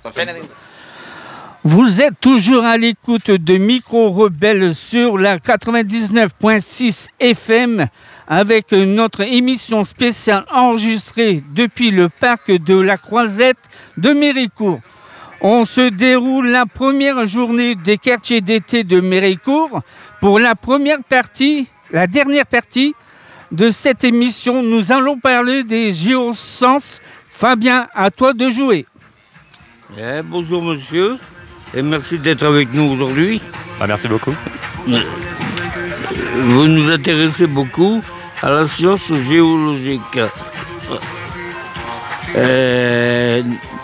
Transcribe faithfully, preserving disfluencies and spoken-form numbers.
Vous êtes toujours à l'écoute de Micro Rebelle sur la quatre-vingt-dix-neuf virgule six F M avec notre émission spéciale enregistrée depuis le parc de la Croisette de Méricourt. On se déroule la première journée des quartiers d'été de Méricourt. Pour la première partie, la dernière partie de cette émission, nous allons parler des géosciences. Fabien, à toi de jouer. Eh, bonjour monsieur, et merci d'être avec nous aujourd'hui. Ah, merci beaucoup. Vous nous intéressez beaucoup à la science géologique. Euh,